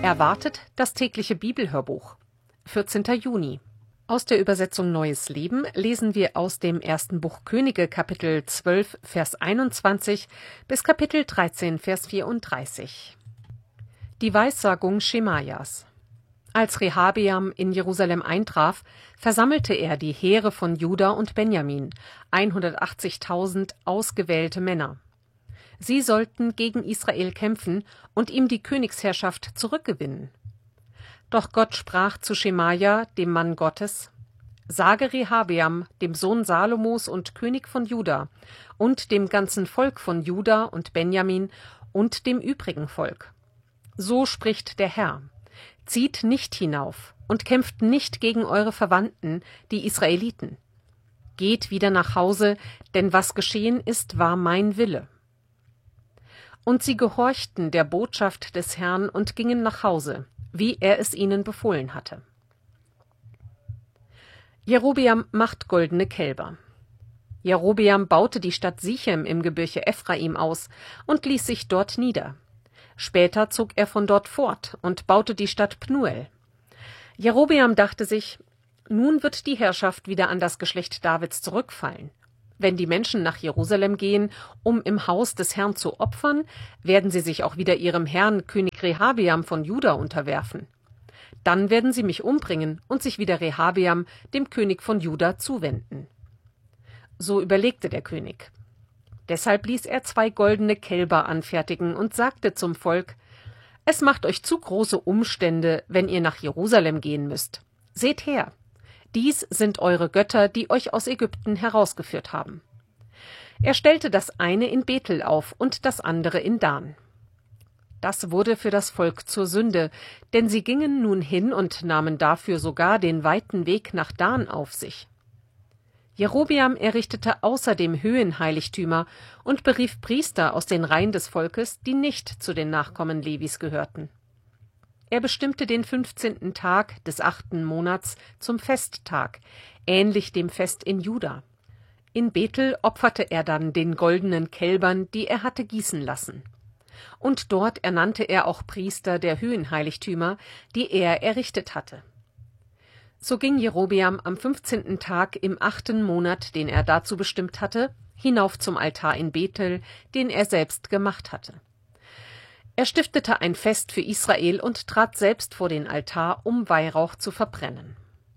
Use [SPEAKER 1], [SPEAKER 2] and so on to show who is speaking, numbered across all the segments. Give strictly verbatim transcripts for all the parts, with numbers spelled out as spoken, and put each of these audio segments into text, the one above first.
[SPEAKER 1] Erwartet das tägliche Bibelhörbuch. vierzehnter Juni. Aus der Übersetzung Neues Leben lesen wir aus dem ersten Buch Könige, Kapitel zwölf, Vers einundzwanzig bis Kapitel dreizehn, Vers vierunddreißig. Die Weissagung Schemajas. Als Rehabeam in Jerusalem eintraf, versammelte er die Heere von Juda und Benjamin, hundertachtzigtausend ausgewählte Männer. Sie sollten gegen Israel kämpfen und ihm die Königsherrschaft zurückgewinnen. Doch Gott sprach zu Schemaja, dem Mann Gottes: Sage Rehabeam, dem Sohn Salomos und König von Juda, und dem ganzen Volk von Juda und Benjamin und dem übrigen Volk: So spricht der Herr: Zieht nicht hinauf und kämpft nicht gegen eure Verwandten, die Israeliten. Geht wieder nach Hause, denn was geschehen ist, war mein Wille. Und sie gehorchten der Botschaft des Herrn und gingen nach Hause, wie er es ihnen befohlen hatte. Jerobeam macht goldene Kälber. Jerobeam baute die Stadt Sichem im Gebirge Ephraim aus und ließ sich dort nieder. Später zog er von dort fort und baute die Stadt Pnuel. Jerobeam dachte sich: Nun wird die Herrschaft wieder an das Geschlecht Davids zurückfallen. Wenn die Menschen nach Jerusalem gehen, um im Haus des Herrn zu opfern, werden sie sich auch wieder ihrem Herrn König Rehabeam von Juda unterwerfen. Dann werden sie mich umbringen und sich wieder Rehabeam, dem König von Juda, zuwenden. So überlegte der König. Deshalb ließ er zwei goldene Kälber anfertigen und sagte zum Volk: Es macht euch zu große Umstände, wenn ihr nach Jerusalem gehen müsst. Seht her! Dies sind eure Götter, die euch aus Ägypten herausgeführt haben. Er stellte das eine in Bethel auf und das andere in Dan. Das wurde für das Volk zur Sünde, denn sie gingen nun hin und nahmen dafür sogar den weiten Weg nach Dan auf sich. Jerobeam errichtete außerdem Höhenheiligtümer und berief Priester aus den Reihen des Volkes, die nicht zu den Nachkommen Levis gehörten. Er bestimmte den fünfzehnten Tag des achten Monats zum Festtag, ähnlich dem Fest in Juda. In Bethel opferte er dann den goldenen Kälbern, die er hatte gießen lassen. Und dort ernannte er auch Priester der Höhenheiligtümer, die er errichtet hatte. So ging Jerobeam am fünfzehnten Tag im achten Monat, den er dazu bestimmt hatte, hinauf zum Altar in Bethel, den er selbst gemacht hatte. Er stiftete ein Fest für Israel und trat selbst vor den Altar, um Weihrauch zu verbrennen.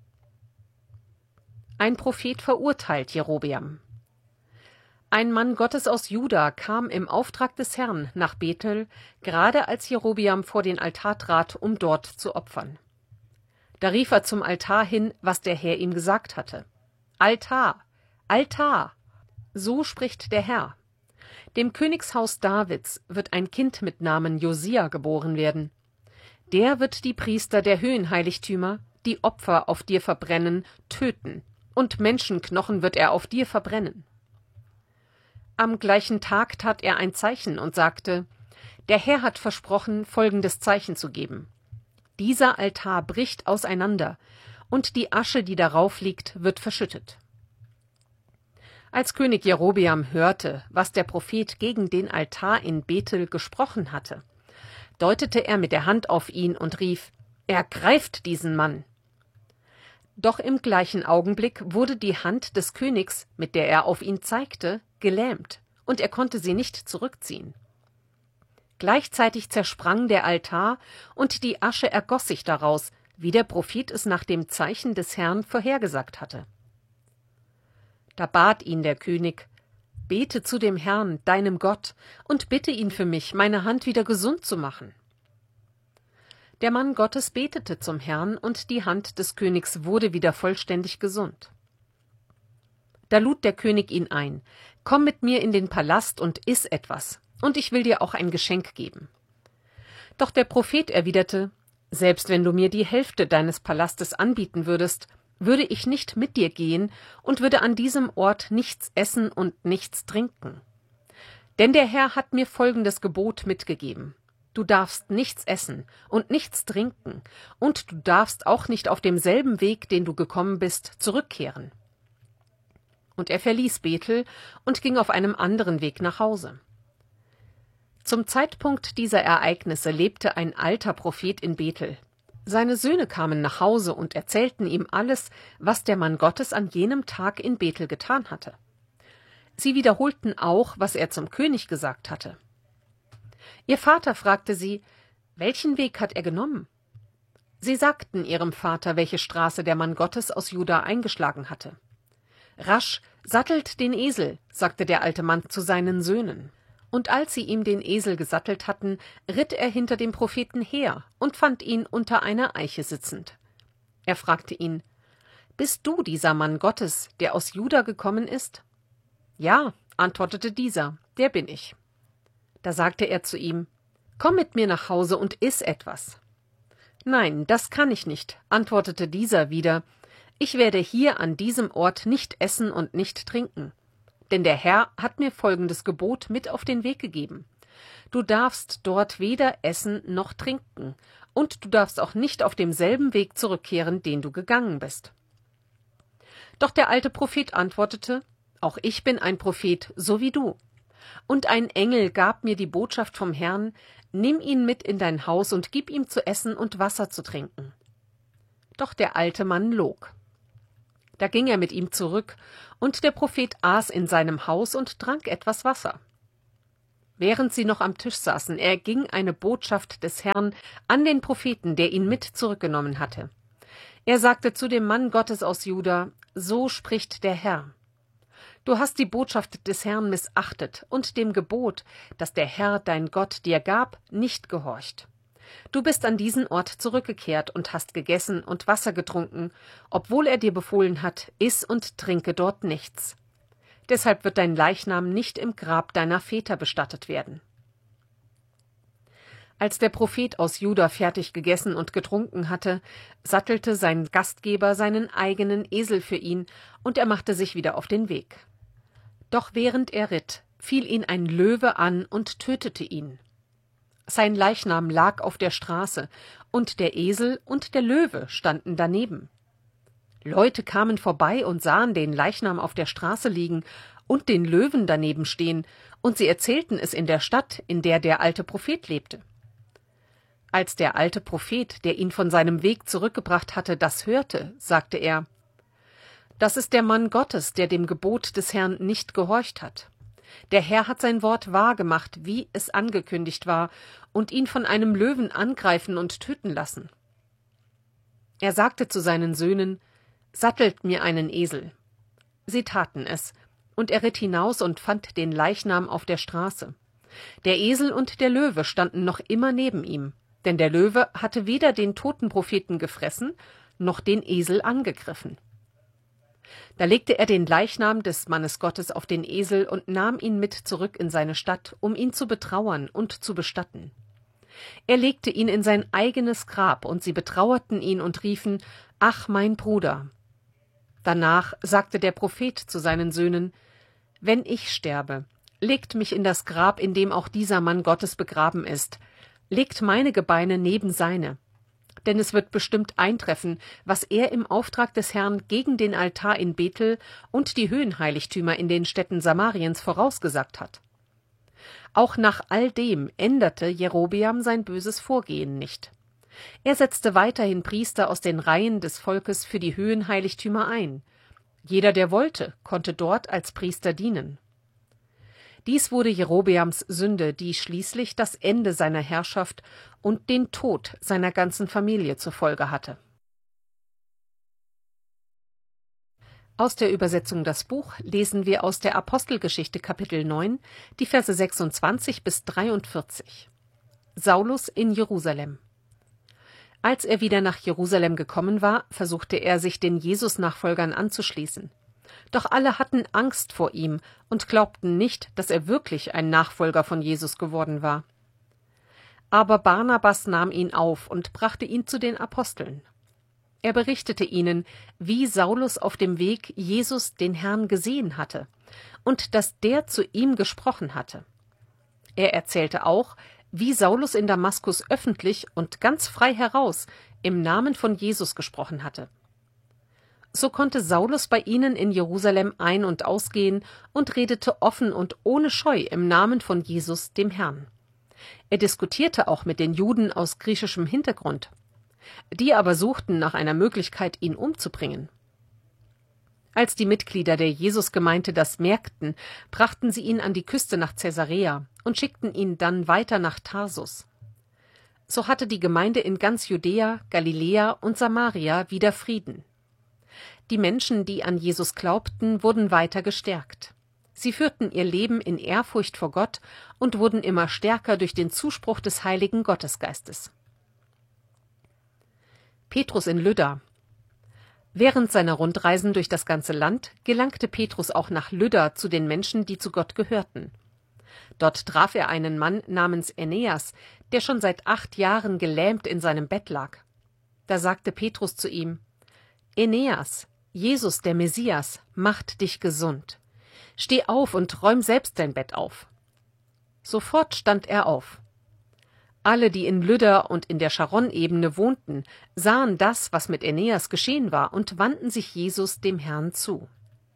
[SPEAKER 1] Ein Prophet verurteilt Jerobeam. Ein Mann Gottes aus Juda kam im Auftrag des Herrn nach Bethel, gerade als Jerobeam vor den Altar trat, um dort zu opfern. Da rief er zum Altar hin, was der Herr ihm gesagt hatte: Altar, Altar! So spricht der Herr: Dem Königshaus Davids wird ein Kind mit Namen Josia geboren werden. Der wird die Priester der Höhenheiligtümer, die Opfer auf dir verbrennen, töten, und Menschenknochen wird er auf dir verbrennen. Am gleichen Tag tat er ein Zeichen und sagte: Der Herr hat versprochen, folgendes Zeichen zu geben: Dieser Altar bricht auseinander, und die Asche, die darauf liegt, wird verschüttet. Als König Jerobeam hörte, was der Prophet gegen den Altar in Bethel gesprochen hatte, deutete er mit der Hand auf ihn und rief: Ergreift diesen Mann! Doch im gleichen Augenblick wurde die Hand des Königs, mit der er auf ihn zeigte, gelähmt, und er konnte sie nicht zurückziehen. Gleichzeitig zersprang der Altar, und die Asche ergoss sich daraus, wie der Prophet es nach dem Zeichen des Herrn vorhergesagt hatte. Da bat ihn der König: Bete zu dem Herrn, deinem Gott, und bitte ihn für mich, meine Hand wieder gesund zu machen. Der Mann Gottes betete zum Herrn, und die Hand des Königs wurde wieder vollständig gesund. Da lud der König ihn ein: Komm mit mir in den Palast und iss etwas, und ich will dir auch ein Geschenk geben. Doch der Prophet erwiderte: Selbst wenn du mir die Hälfte deines Palastes anbieten würdest, würde ich nicht mit dir gehen und würde an diesem Ort nichts essen und nichts trinken. Denn der Herr hat mir folgendes Gebot mitgegeben: Du darfst nichts essen und nichts trinken, und du darfst auch nicht auf demselben Weg, den du gekommen bist, zurückkehren. Und er verließ Bethel und ging auf einem anderen Weg nach Hause. Zum Zeitpunkt dieser Ereignisse lebte ein alter Prophet in Bethel. Seine Söhne kamen nach Hause und erzählten ihm alles, was der Mann Gottes an jenem Tag in Bethel getan hatte. Sie wiederholten auch, was er zum König gesagt hatte. Ihr Vater fragte sie, welchen Weg hat er genommen? Sie sagten ihrem Vater, welche Straße der Mann Gottes aus Juda eingeschlagen hatte. »Rasch, sattelt den Esel«, sagte der alte Mann zu seinen Söhnen. Und als sie ihm den Esel gesattelt hatten, ritt er hinter dem Propheten her und fand ihn unter einer Eiche sitzend. Er fragte ihn, »Bist du dieser Mann Gottes, der aus Juda gekommen ist?« »Ja«, antwortete dieser, »der bin ich.« Da sagte er zu ihm, »Komm mit mir nach Hause und iss etwas.« »Nein, das kann ich nicht«, antwortete dieser wieder, »ich werde hier an diesem Ort nicht essen und nicht trinken. Denn der Herr hat mir folgendes Gebot mit auf den Weg gegeben. Du darfst dort weder essen noch trinken, und du darfst auch nicht auf demselben Weg zurückkehren, den du gegangen bist.« Doch der alte Prophet antwortete, »Auch ich bin ein Prophet, so wie du. Und ein Engel gab mir die Botschaft vom Herrn, nimm ihn mit in dein Haus und gib ihm zu essen und Wasser zu trinken.« Doch der alte Mann log. Da ging er mit ihm zurück, und der Prophet aß in seinem Haus und trank etwas Wasser. Während sie noch am Tisch saßen, erging eine Botschaft des Herrn an den Propheten, der ihn mit zurückgenommen hatte. Er sagte zu dem Mann Gottes aus Juda, »So spricht der Herr. Du hast die Botschaft des Herrn missachtet und dem Gebot, das der Herr, dein Gott, dir gab, nicht gehorcht. Du bist an diesen Ort zurückgekehrt und hast gegessen und Wasser getrunken, obwohl er dir befohlen hat, iss und trinke dort nichts. Deshalb wird dein Leichnam nicht im Grab deiner Väter bestattet werden.« Als der Prophet aus Juda fertig gegessen und getrunken hatte, sattelte sein Gastgeber seinen eigenen Esel für ihn, und er machte sich wieder auf den Weg. Doch während er ritt, fiel ihn ein Löwe an und tötete ihn. Sein Leichnam lag auf der Straße, und der Esel und der Löwe standen daneben. Leute kamen vorbei und sahen den Leichnam auf der Straße liegen und den Löwen daneben stehen, und sie erzählten es in der Stadt, in der der alte Prophet lebte. Als der alte Prophet, der ihn von seinem Weg zurückgebracht hatte, das hörte, sagte er, »Das ist der Mann Gottes, der dem Gebot des Herrn nicht gehorcht hat. Der Herr hat sein Wort wahrgemacht, wie es angekündigt war, und ihn von einem Löwen angreifen und töten lassen.« Er sagte zu seinen Söhnen, »Sattelt mir einen Esel.« Sie taten es, und er ritt hinaus und fand den Leichnam auf der Straße. Der Esel und der Löwe standen noch immer neben ihm, denn der Löwe hatte weder den toten Propheten gefressen, noch den Esel angegriffen. Da legte er den Leichnam des Mannes Gottes auf den Esel und nahm ihn mit zurück in seine Stadt, um ihn zu betrauern und zu bestatten. Er legte ihn in sein eigenes Grab, und sie betrauerten ihn und riefen, »Ach, mein Bruder!« Danach sagte der Prophet zu seinen Söhnen, »Wenn ich sterbe, legt mich in das Grab, in dem auch dieser Mann Gottes begraben ist. Legt meine Gebeine neben seine. Denn es wird bestimmt eintreffen, was er im Auftrag des Herrn gegen den Altar in Bethel und die Höhenheiligtümer in den Städten Samariens vorausgesagt hat.« Auch nach all dem änderte Jerobeam sein böses Vorgehen nicht. Er setzte weiterhin Priester aus den Reihen des Volkes für die Höhenheiligtümer ein. Jeder, der wollte, konnte dort als Priester dienen. Dies wurde Jerobeams Sünde, die schließlich das Ende seiner Herrschaft und den Tod seiner ganzen Familie zur Folge hatte. Aus der Übersetzung Das Buch lesen wir aus der Apostelgeschichte Kapitel neun, die Verse sechsundzwanzig bis dreiundvierzig. Saulus in Jerusalem. Als er wieder nach Jerusalem gekommen war, versuchte er, sich den Jesus-Nachfolgern anzuschließen. Doch alle hatten Angst vor ihm und glaubten nicht, dass er wirklich ein Nachfolger von Jesus geworden war. Aber Barnabas nahm ihn auf und brachte ihn zu den Aposteln. Er berichtete ihnen, wie Saulus auf dem Weg Jesus, den Herrn, gesehen hatte und dass der zu ihm gesprochen hatte. Er erzählte auch, wie Saulus in Damaskus öffentlich und ganz frei heraus im Namen von Jesus gesprochen hatte. So konnte Saulus bei ihnen in Jerusalem ein- und ausgehen und redete offen und ohne Scheu im Namen von Jesus, dem Herrn. Er diskutierte auch mit den Juden aus griechischem Hintergrund. Die aber suchten nach einer Möglichkeit, ihn umzubringen. Als die Mitglieder der Jesusgemeinde das merkten, brachten sie ihn an die Küste nach Caesarea und schickten ihn dann weiter nach Tarsus. So hatte die Gemeinde in ganz Judäa, Galiläa und Samaria wieder Frieden. Die Menschen, die an Jesus glaubten, wurden weiter gestärkt. Sie führten ihr Leben in Ehrfurcht vor Gott und wurden immer stärker durch den Zuspruch des Heiligen Gottesgeistes. Petrus in Lydda. Während seiner Rundreisen durch das ganze Land gelangte Petrus auch nach Lydda zu den Menschen, die zu Gott gehörten. Dort traf er einen Mann namens Aeneas, der schon seit acht Jahren gelähmt in seinem Bett lag. Da sagte Petrus zu ihm: Aeneas, Jesus, der Messias, macht dich gesund. Steh auf und räum selbst dein Bett auf. Sofort stand er auf. Alle, die in Lydda und in der Charon-Ebene wohnten, sahen das, was mit Aeneas geschehen war, und wandten sich Jesus, dem Herrn, zu.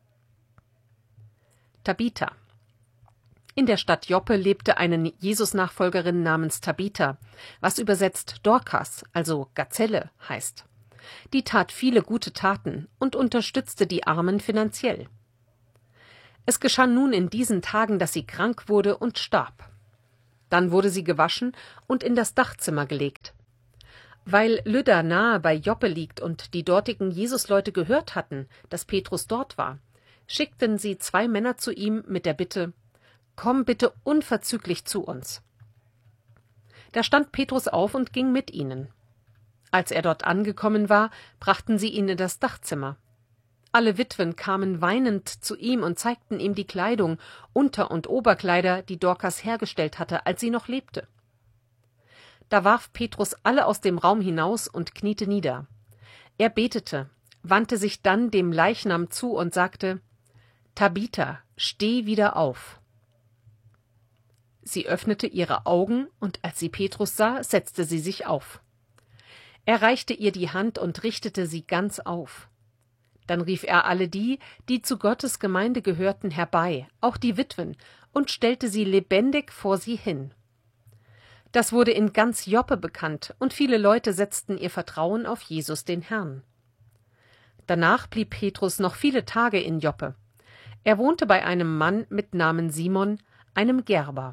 [SPEAKER 1] Tabitha. In der Stadt Joppe lebte eine Jesus-Nachfolgerin namens Tabitha, was übersetzt Dorkas, also Gazelle, heißt. Die tat viele gute Taten und unterstützte die Armen finanziell. Es geschah nun in diesen Tagen, dass sie krank wurde und starb. Dann wurde sie gewaschen und in das Dachzimmer gelegt. Weil Lydda nahe bei Joppe liegt und die dortigen Jesusleute gehört hatten, dass Petrus dort war, schickten sie zwei Männer zu ihm mit der Bitte: Komm bitte unverzüglich zu uns. Da stand Petrus auf und ging mit ihnen. Als er dort angekommen war, brachten sie ihn in das Dachzimmer. Alle Witwen kamen weinend zu ihm und zeigten ihm die Kleidung, Unter- und Oberkleider, die Dorkas hergestellt hatte, als sie noch lebte. Da warf Petrus alle aus dem Raum hinaus und kniete nieder. Er betete, wandte sich dann dem Leichnam zu und sagte: Tabitha, steh wieder auf. Sie öffnete ihre Augen, und als sie Petrus sah, setzte sie sich auf. Er reichte ihr die Hand und richtete sie ganz auf. Dann rief er alle die, die zu Gottes Gemeinde gehörten, herbei, auch die Witwen, und stellte sie lebendig vor sie hin. Das wurde in ganz Joppe bekannt, und viele Leute setzten ihr Vertrauen auf Jesus, den Herrn. Danach blieb Petrus noch viele Tage in Joppe. Er wohnte bei einem Mann mit Namen Simon, einem Gerber.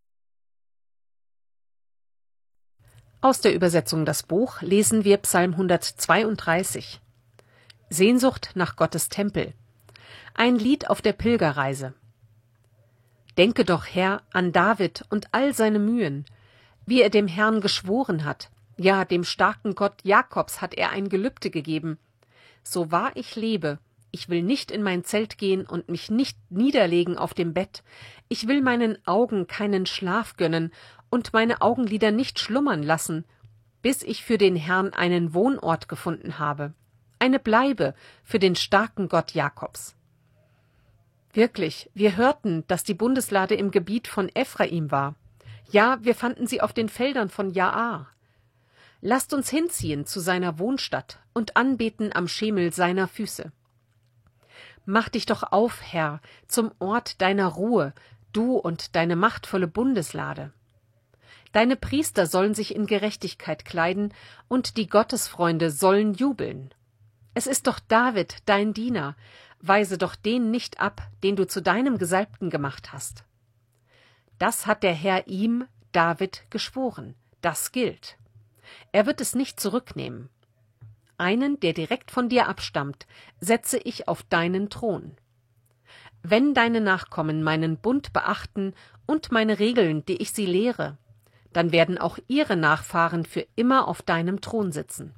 [SPEAKER 1] Aus der Übersetzung Das Buch lesen wir Psalm hundertzweiunddreißig. Sehnsucht nach Gottes Tempel. Ein Lied auf der Pilgerreise. Denke doch, Herr, an David und all seine Mühen, wie er dem Herrn geschworen hat. Ja, dem starken Gott Jakobs hat er ein Gelübde gegeben. So wahr ich lebe, ich will nicht in mein Zelt gehen und mich nicht niederlegen auf dem Bett. Ich will meinen Augen keinen Schlaf gönnen und meine Augenlider nicht schlummern lassen, bis ich für den Herrn einen Wohnort gefunden habe. Eine Bleibe für den starken Gott Jakobs. Wirklich, wir hörten, dass die Bundeslade im Gebiet von Ephraim war. Ja, wir fanden sie auf den Feldern von Jaar. Lasst uns hinziehen zu seiner Wohnstadt und anbeten am Schemel seiner Füße. Mach dich doch auf, Herr, zum Ort deiner Ruhe, du und deine machtvolle Bundeslade. Deine Priester sollen sich in Gerechtigkeit kleiden, und die Gottesfreunde sollen jubeln. Es ist doch David, dein Diener, weise doch den nicht ab, den du zu deinem Gesalbten gemacht hast. Das hat der Herr ihm, David, geschworen, das gilt. Er wird es nicht zurücknehmen. Einen, der direkt von dir abstammt, setze ich auf deinen Thron. Wenn deine Nachkommen meinen Bund beachten und meine Regeln, die ich sie lehre, dann werden auch ihre Nachfahren für immer auf deinem Thron sitzen.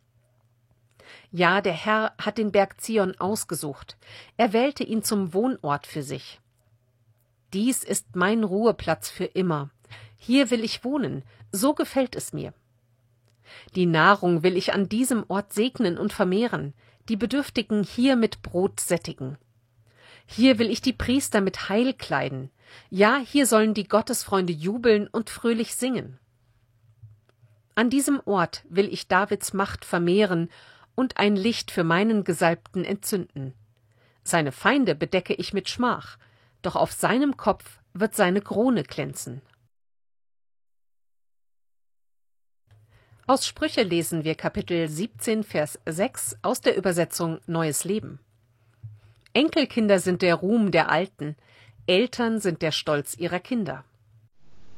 [SPEAKER 1] Ja, der Herr hat den Berg Zion ausgesucht. Er wählte ihn zum Wohnort für sich. Dies ist mein Ruheplatz für immer. Hier will ich wohnen, so gefällt es mir. Die Nahrung will ich an diesem Ort segnen und vermehren, die Bedürftigen hier mit Brot sättigen. Hier will ich die Priester mit Heil kleiden. Ja, hier sollen die Gottesfreunde jubeln und fröhlich singen. An diesem Ort will ich Davids Macht vermehren und ein Licht für meinen Gesalbten entzünden. Seine Feinde bedecke ich mit Schmach, doch auf seinem Kopf wird seine Krone glänzen. Aus Sprüche lesen wir Kapitel siebzehn, Vers sechs aus der Übersetzung Neues Leben. Enkelkinder sind der Ruhm der Alten, Eltern sind der Stolz ihrer Kinder.